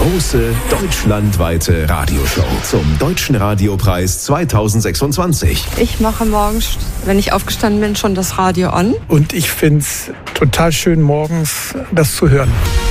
große deutschlandweite Radioshow zum Deutschen Radiopreis 2026. Ich mache morgens, wenn ich aufgestanden bin, schon das Radio an. Und ich finde es total schön, morgens das zu hören.